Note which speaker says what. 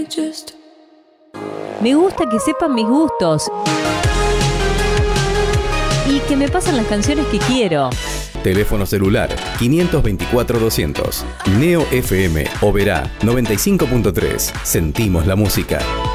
Speaker 1: Me gusta que sepan mis gustos y que me pasen las canciones que quiero.
Speaker 2: Teléfono celular 524-200. Neo FM Oberá 95.3. Sentimos la música.